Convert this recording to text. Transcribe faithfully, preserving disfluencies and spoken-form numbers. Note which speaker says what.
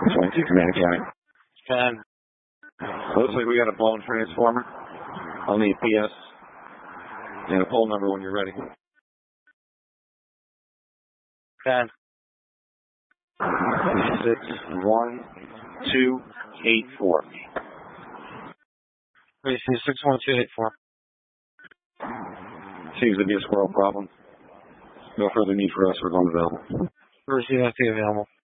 Speaker 1: twenty-two Command County.
Speaker 2: ten.
Speaker 1: Looks like we got a blown transformer. I'll need P S and a pole number when you're ready.
Speaker 2: ten.
Speaker 1: six one two eight four.
Speaker 2: Wait, six one two eight four.
Speaker 1: Seems to be a squirrel problem. No further need for us. We're going available.
Speaker 2: Receive F P available.